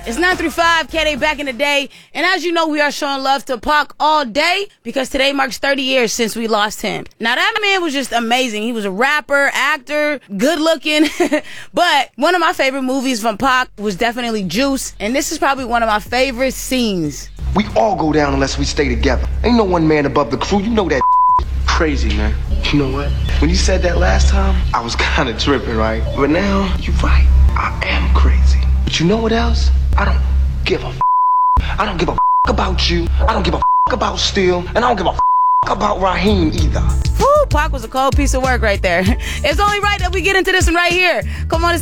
It's 935, K-Day back in the day. And as you know, we are showing love to Pac all day because today marks 30 years since we lost him. Now, that man was just amazing. He was a rapper, actor, good looking. But one of my favorite movies from Pac was definitely Juice. And this is probably one of my favorite scenes. We all go down unless we stay together. Ain't no one man above the crew. You know that crazy, man. You know what? When you said that last time, I was kind of tripping, right? But now, you're right. I am crazy. But you know what else? I don't give a I don't give a about you. I don't give a about Steel. And I don't give a about Raheem either. Woo, Pac was a cold piece of work right there. It's only right that we get into this one right here. Come on, it's